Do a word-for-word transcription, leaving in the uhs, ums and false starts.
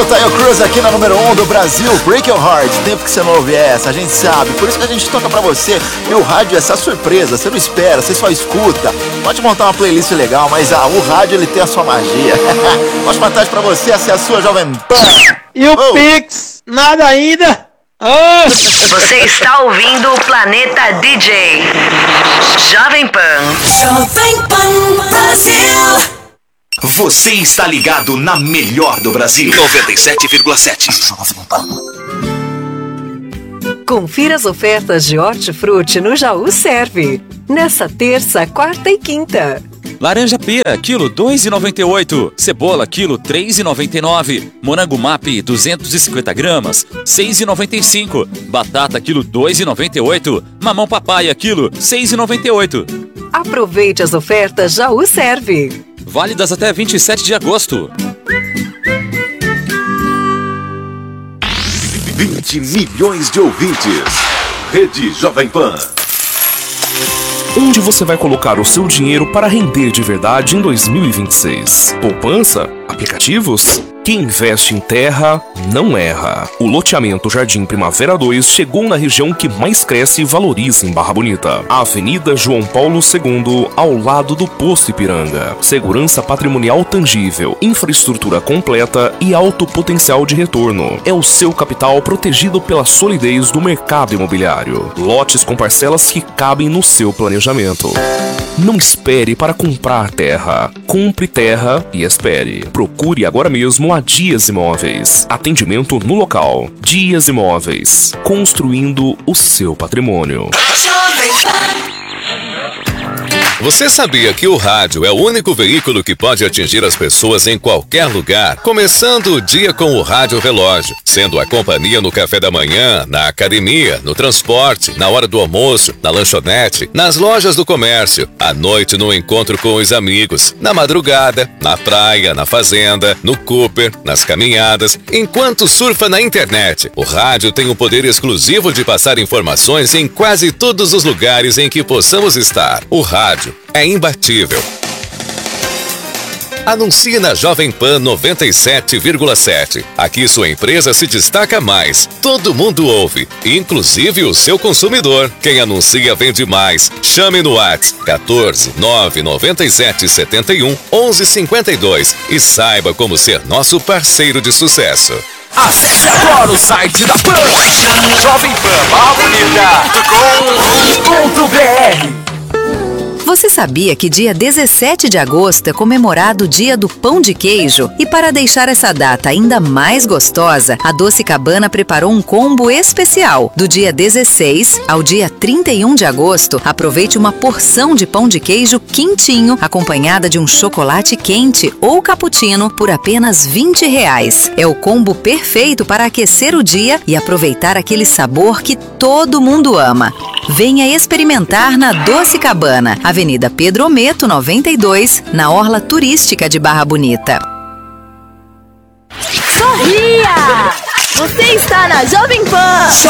Taio Cruz aqui na número um do Brasil, Break Your Heart. Tempo que você não ouve essa, a gente sabe. Por isso que a gente toca pra você. E o rádio é essa surpresa, você não espera, você só escuta. Pode montar uma playlist legal, mas ah, o rádio ele tem a sua magia. Ótima tarde pra você, essa é a sua Jovem Pan. E o oh. Pix? Nada ainda? Oh. Você está ouvindo o Planeta D J Jovem Pan. Jovem Pan Brasil. Você está ligado na melhor do Brasil. noventa e sete vírgula sete. Jovem Pan. Confira as ofertas de hortifruti no Jaú Serve. Nessa terça, quarta e quinta. Laranja pera, quilo dois reais e noventa e oito centavos. Cebola, quilo três reais e noventa e nove centavos. Morango map, duzentos e cinquenta gramas, seis reais e noventa e cinco centavos. Batata, quilo dois reais e noventa e oito centavos. Mamão papaya, quilo seis reais e noventa e oito centavos. Aproveite as ofertas Jaú Serve. Válidas até vinte e sete de agosto. vinte milhões de ouvintes. Rede Jovem Pan. Onde você vai colocar o seu dinheiro para render de verdade em dois mil e vinte e seis? Poupança? Aplicativos? Quem investe em terra não erra. O loteamento Jardim Primavera dois chegou na região que mais cresce e valoriza em Barra Bonita. A Avenida João Paulo segundo, ao lado do Posto Ipiranga. Segurança patrimonial tangível, infraestrutura completa e alto potencial de retorno. É o seu capital protegido pela solidez do mercado imobiliário. Lotes com parcelas que cabem no seu planejamento. Não espere para comprar terra. Compre terra e espere. Procure agora mesmo a Dias Imóveis. Atendimento no local. Dias Imóveis. Construindo o seu patrimônio. Você sabia que o rádio é o único veículo que pode atingir as pessoas em qualquer lugar? Começando o dia com o Rádio Relógio, sendo a companhia no café da manhã, na academia, no transporte, na hora do almoço, na lanchonete, nas lojas do comércio, à noite no encontro com os amigos, na madrugada, na praia, na fazenda, no Cooper, nas caminhadas, enquanto surfa na internet. O rádio tem o poder exclusivo de passar informações em quase todos os lugares em que possamos estar. O rádio é imbatível. Anuncie na Jovem Pan noventa e sete vírgula sete. Aqui sua empresa se destaca mais. Todo mundo ouve, inclusive o seu consumidor. Quem anuncia vende mais. Chame no WhatsApp quatorze, nove nove sete, sete um, onze cinquenta e dois e saiba como ser nosso parceiro de sucesso. Acesse agora o site da Pan, jovem pan barra bonita ponto com ponto br. Você sabia que dia dezessete de agosto é comemorado o Dia do Pão de Queijo? E para deixar essa data ainda mais gostosa, a Doce Cabana preparou um combo especial. Do dia dezesseis ao dia trinta e um de agosto, aproveite uma porção de pão de queijo quentinho, acompanhada de um chocolate quente ou cappuccino por apenas vinte reais. É o combo perfeito para aquecer o dia e aproveitar aquele sabor que todo mundo ama. Venha experimentar na Doce Cabana, Avenida Pedro Ometo, noventa e dois, na Orla Turística de Barra Bonita. Sorria! Você está na Jovem Pan!